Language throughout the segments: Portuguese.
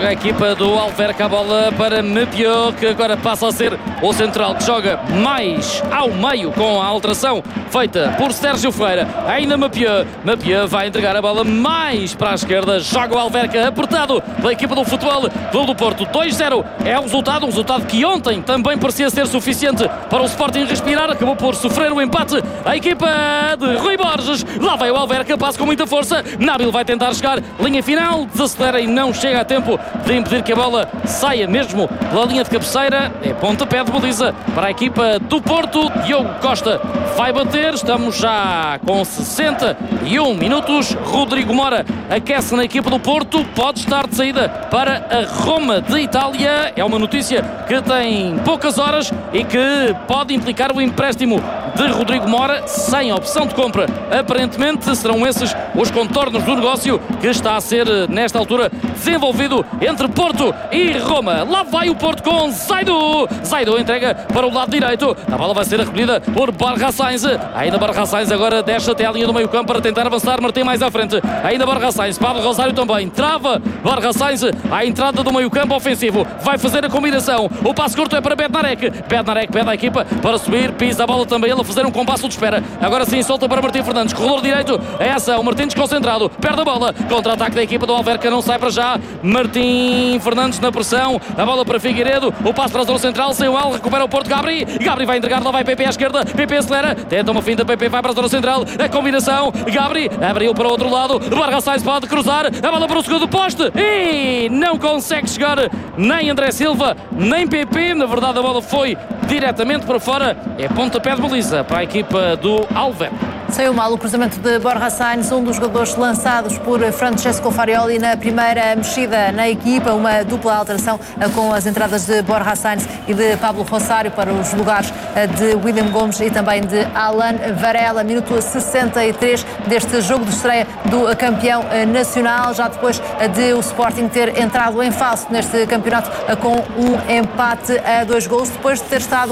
joga a equipa do Alverca, a bola para Mepieu, que agora passa a ser o central, que joga mais ao meio com a alteração feita por Sérgio Ferreira. Ainda Mepieu vai entregar a bola mais para a esquerda, joga o Alverca apertado pela equipa do Futebol Clube do Porto. 2-0 é o resultado, um resultado que ontem também parecia ser suficiente para o Sporting respirar, acabou por sofrer o empate. A equipa de Rui Borges, lá vai o Alverca, passa com muita força, Nabil vai tentar chegar, linha final, desacelera e não chega a tempo de impedir que a bola saia mesmo pela linha de cabeceira. É pontapé de baliza para a equipa do Porto. Diogo Costa vai bater, estamos já com 61 minutos. Rodrigo Mora aquece na equipa do Porto, pode estar de saída para a Roma de Itália. É uma notícia que tem poucas horas e que pode implicar o empréstimo de Rodrigo Mora sem opção de compra. Aparentemente serão esses os contornos do negócio que está a ser nesta altura desenvolvido entre Porto e Roma. Lá vai o Porto com Zaidu. Zaidu entrega para o lado direito. A bola vai ser recolhida por Borja Sainz. Ainda Borja Sainz agora desce até a linha do meio campo para tentar avançar. Martim mais à frente. Ainda Borja Sainz. Pablo Rosário também. Trava Borja Sainz à entrada do meio campo ofensivo. Vai fazer a combinação. O passo curto é para Bednarek. Bednarek pede à equipa para subir. Pisa a bola também. Ele a fazer um compasso de espera. Agora sim solta para Martim Fernandes. Corredor direito. É essa. O Martim desconcentrado. Perde a bola. Contra-ataque da equipa do Alverca. Não sai para já. Martim Fernandes na pressão. A bola para Figueiredo. O passo para a zona central. Sem o L. Recupera o Porto. Gabri vai entregar. Lá vai PP à esquerda. PP acelera. Tenta uma finta. PP vai para a zona central. A combinação. Gabri abriu para o outro lado. Borja Sainz pode cruzar. A bola para o segundo poste. E não consegue chegar nem André Silva, nem PP. Na verdade, a bola foi diretamente para fora. É pontapé de baliza para a equipa do Alverca. Saiu mal o cruzamento de Borja Sainz, um dos jogadores lançados por Francesco Farioli na primeira mexida na equipa, uma dupla alteração com as entradas de Borja Sainz e de Pablo Rosário para os lugares de William Gomes e também de Alan Varela. Minuto 63 deste jogo de estreia do campeão nacional, já depois de o Sporting ter entrado em falso neste campeonato com um empate a 2 golos, depois de ter estado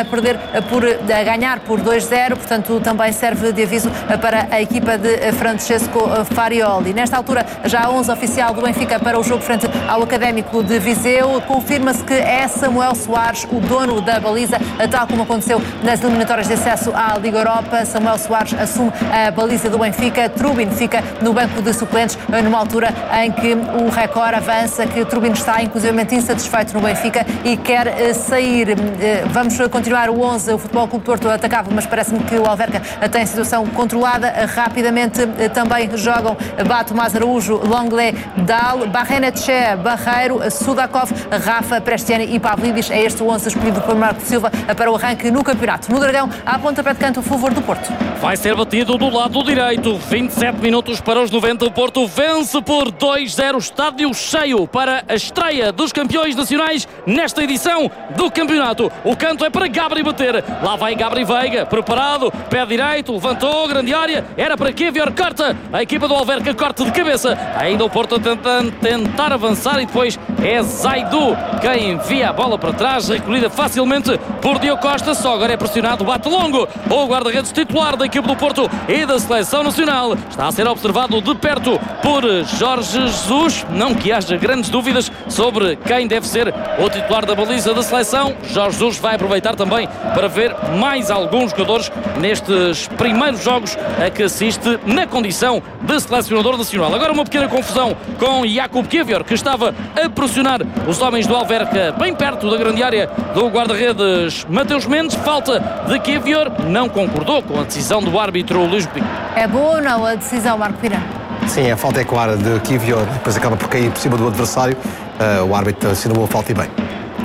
a ganhar por 2-0, portanto também serve de aviso para a equipa de Francesco Farioli. Nesta altura, já a 11 oficial do Benfica para o jogo frente ao Académico de Viseu. Confirma-se que é Samuel Soares, o dono da baliza, tal como aconteceu nas eliminatórias de acesso à Liga Europa. Samuel Soares assume a baliza do Benfica. Trubin fica no banco de suplentes, numa altura em que o Record avança que Trubin está inclusivamente insatisfeito no Benfica e quer sair. Vamos continuar o 11. O Futebol Clube Porto atacava, mas parece-me que o Alverca tem situação controlada. Rapidamente também jogam Bato Mazaraújo, Longley, Dal, Barrenetche, Barreiro, Sudakov, Rafa, Prestiani e Pavlidis. É este o 11 escolhido por Marco Silva para o arranque no campeonato. No Dragão, há pontapé de canto a favor do Porto. Vai ser batido do lado direito. 27 minutos para os 90. O Porto vence por 2-0. Estádio cheio para a estreia dos campeões nacionais nesta edição do campeonato. O canto é para Gabri bater. Lá vai Gabri Veiga, preparado, pé direito, levantou, grande área, era para Kivior, corta, a equipa do Alverca, corte de cabeça, ainda o Porto tentando tentar avançar e depois é Zaidu quem envia a bola para trás, recolhida facilmente por Diogo Costa, só agora é pressionado, bate longo, o guarda-redes titular da equipa do Porto e da Seleção Nacional, está a ser observado de perto por Jorge Jesus, não que haja grandes dúvidas sobre quem deve ser o titular da baliza da seleção. Jorge Jesus vai aproveitar também para ver mais alguns jogadores nestes primeiros jogos a que assiste na condição de selecionador nacional. Agora uma pequena confusão com Jakub Kivior, que estava a pressionar os homens do Alverca bem perto da grande área do guarda-redes Mateus Mendes. Falta de Kivior, não concordou com a decisão do árbitro Luís Pinho. É boa ou não a decisão, Marco Pira? Sim, a falta é clara de Kivior, depois acaba por cair por cima do adversário. O árbitro assinou a falta e bem.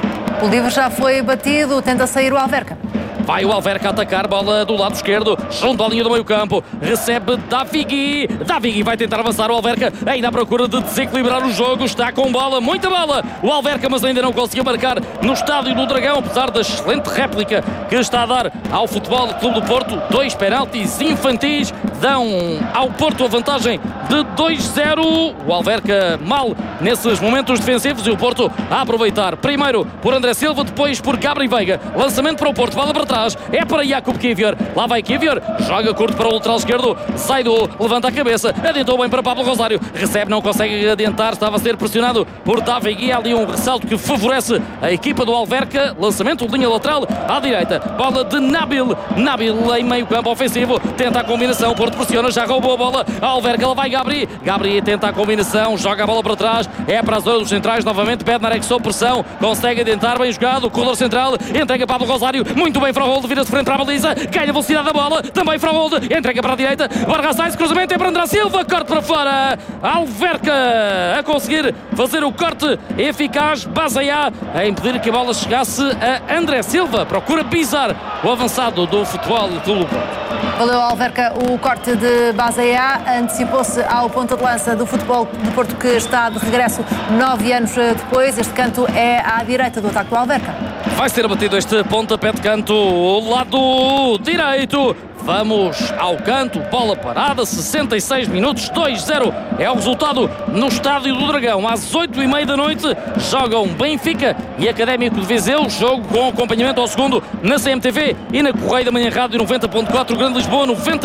O livro já foi batido, tenta sair o Alverca. Vai o Alverca atacar, bola do lado esquerdo, junto à linha do meio campo, recebe Davigui vai tentar avançar o Alverca, ainda à procura de desequilibrar o jogo, está com bola, muita bola, o Alverca, mas ainda não conseguiu marcar no estádio do Dragão, apesar da excelente réplica que está a dar ao Futebol Clube do Porto. 2 penaltis infantis, dão ao Porto a vantagem de 2-0. O Alverca mal nesses momentos defensivos e o Porto a aproveitar. Primeiro por André Silva, depois por Gabri Veiga. Lançamento para o Porto, bola para trás, é para Jakub Kiwior. Lá vai Kiwior, joga curto para o lateral esquerdo. Zaidu levanta a cabeça, adiantou bem para Pablo Rosário. Recebe, não consegue adiantar, estava a ser pressionado por Davi Guia. Ali um ressalto que favorece a equipa do Alverca. Lançamento de linha lateral à direita, bola de Nabil em meio campo ofensivo, tenta a combinação, Porto pressiona, já roubou a bola, Alverca, lá vai Gabri tenta a combinação, joga a bola para trás, é para a zona dos centrais, novamente Bednarek sob pressão, consegue adiantar, bem jogado, corredor central, entrega Pablo Rosário, muito bem Frauhold, vira-se frente para a baliza, ganha velocidade da bola, também Frauhold, entrega para a direita, Borja Sainz, cruzamento é para André Silva, corte para fora, Alverca a conseguir fazer o corte eficaz, Bazaia a impedir que a bola chegasse a André Silva, procura pisar o avançado do Futebol Clube Porto. Valeu, Alverca, o corte de Bazaia, antecipou-se ao ponta de lança do Futebol do Porto, que está de regresso 9 anos depois. Este canto é à direita do ataque do Alverca. Vai ser batido este pontapé de canto, lado direito. Vamos ao canto, bola parada, 66 minutos, 2-0 é o resultado no Estádio do Dragão. Às 8h30 da noite jogam Benfica e Académico de Viseu, jogo com acompanhamento ao segundo na CMTV e na Correia da Manhã Rádio 90.4, Grande Lisboa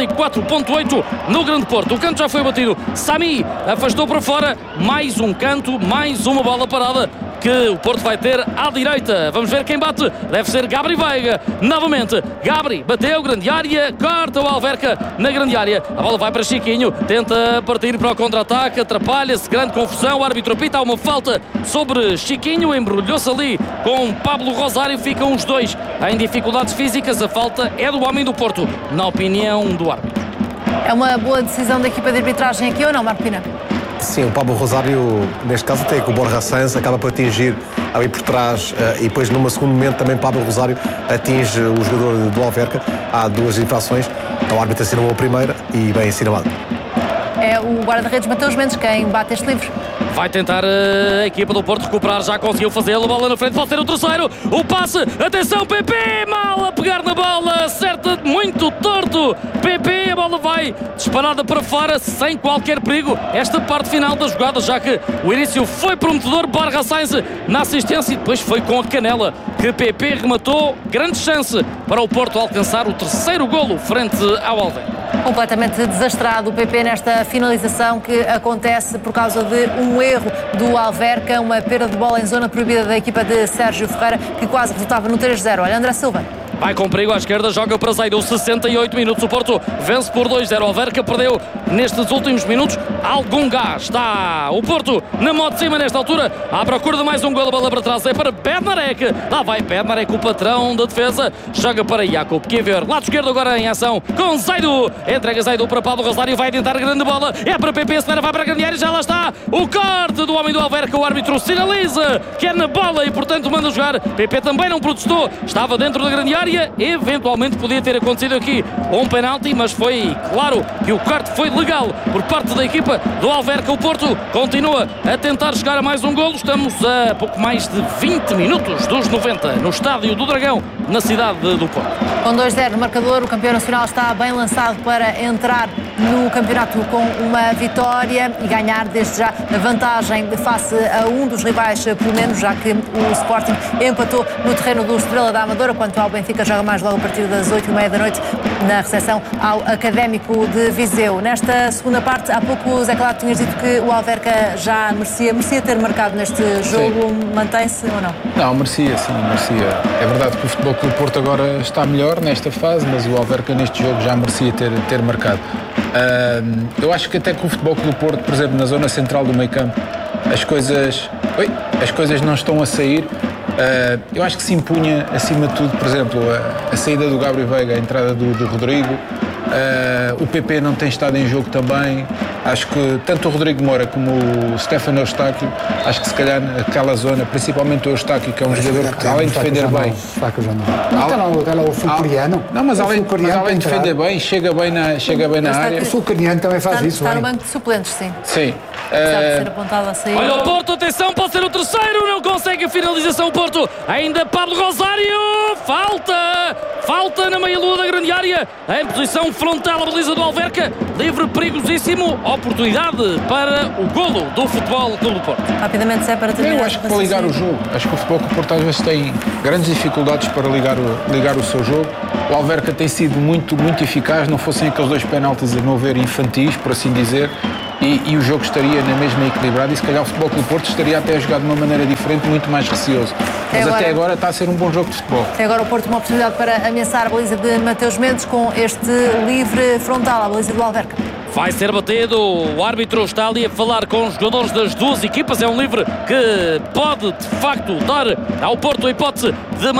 94.8 no Grande Porto. O canto já foi batido, Sami afastou para fora, mais um canto, mais uma bola parada que o Porto vai ter à direita. Vamos ver quem bate, deve ser Gabri Veiga, novamente, Gabri bateu, grande área, corta o Alverca na grande área, a bola vai para Chiquinho, tenta partir para o contra-ataque, atrapalha-se, grande confusão, o árbitro apita, há uma falta sobre Chiquinho, embrulhou-se ali com Pablo Rosário, ficam os dois em dificuldades físicas, a falta é do homem do Porto, na opinião do árbitro. É uma boa decisão da equipa de arbitragem aqui ou não, Marco Pina? Sim, o Pablo Rosário, neste caso até que o Borja Sainz acaba por atingir ali por trás e depois num segundo momento também Pablo Rosário atinge o jogador do Alverca. Há duas infrações, o árbitro assinalou a primeira e bem assinalado. É o guarda-redes Mateus Mendes quem bate este livre. Vai tentar a equipa do Porto recuperar, já conseguiu fazê-lo, bola na frente, pode ser o terceiro, o passe, atenção, PP, mal a pegar na bola, acerta muito torto, PP, a bola vai disparada para fora, sem qualquer perigo, esta parte final da jogada, já que o início foi prometedor, Borja Sainz na assistência e depois foi com a canela que PP rematou, grande chance para o Porto alcançar o terceiro golo frente ao Alverca. Completamente desastrado o PP nesta finalização que acontece por causa de um erro do Alverca, uma perda de bola em zona proibida da equipa de Sérgio Ferreira, que quase resultava no 3-0. Olha, André Silva. Vai com perigo à esquerda, joga para Zaidu, 68 minutos, o Porto vence por 2-0, o Alverca perdeu nestes últimos minutos algum gás, está o Porto na moto de cima nesta altura, à procura de mais um gol, a bola para trás é para Bednarek, lá vai Bednarek, o patrão da defesa, joga para Jakub Kiwior, lado esquerdo agora em ação com Zaidu, entrega Zaidu para Pablo Rosário, vai tentar a grande bola, é para PP, Senhora vai para a grande área, já lá está o corte do homem do Alverca, o árbitro sinaliza que é na bola e portanto manda jogar, PP também não protestou, estava dentro da grande área, eventualmente podia ter acontecido aqui um penalti, mas foi claro que o corte foi legal por parte da equipa do Alverca. O Porto continua a tentar chegar a mais um golo, estamos a pouco mais de 20 minutos dos 90 no Estádio do Dragão, na cidade do Porto. Com 2-0 no marcador, o campeão nacional está bem lançado para entrar no campeonato com uma vitória e ganhar desde já a vantagem face a um dos rivais, pelo menos, já que o Sporting empatou no terreno do Estrela da Amadora, quanto ao Benfica joga mais logo a partir das 8h30 da noite na recepção ao Académico de Viseu. Nesta segunda parte, há pouco o Zé Calado tinhas dito que o Alverca já merecia ter marcado neste jogo, sim. Mantém-se ou não? Não, merecia, sim, merecia. É verdade que o Futebol Clube Porto agora está melhor nesta fase, mas o Alverca neste jogo já merecia ter marcado. Eu acho que até que o Futebol Clube Porto, por exemplo, na zona central do meio campo, as coisas não estão a sair. Eu acho que se impunha, acima de tudo, por exemplo, a saída do Gabri Veiga, a entrada do Rodrigo. O PP não tem estado em jogo também. Acho que tanto o Rodrigo Moura como o Stefano Eustáquio, acho que se calhar naquela zona, principalmente o Eustáquio, que é um jogador que além de defender bem... Até lá o sul-coreano. Não, mas além de defender bem, chega bem na área. O sul-coreano também faz isso. Está no banco de suplentes, sim. Sim. Ser apontado a sair. Olha o Porto, atenção, pode ser o terceiro, não consegue a finalização o Porto, ainda Pablo Rosário, falta baliza na meia-lua da grande área, em posição frontal à baliza do Alverca, livre perigosíssimo, oportunidade para o golo do Futebol Clube do Porto. Rapidamente, Zé, para terminar. Eu acho que para ligar o jogo, acho que o Futebol Clube do Porto às vezes tem grandes dificuldades para ligar o seu jogo. O Alverca tem sido muito eficaz, não fossem aqueles 2 penaltis, a meu ver, infantis, por assim dizer, e o jogo estaria na mesma equilibrado e se calhar o Futebol Clube do Porto estaria até a jogar de uma maneira diferente, muito mais receoso. Mas até agora está a ser um bom jogo de futebol. Até agora o Porto uma oportunidade para ameaçar a baliza de Mateus Mendes com este livre frontal à baliza do Alverca. Vai ser batido, o árbitro está ali a falar com os jogadores das duas equipas, é um livre que pode de facto dar ao Porto a hipótese de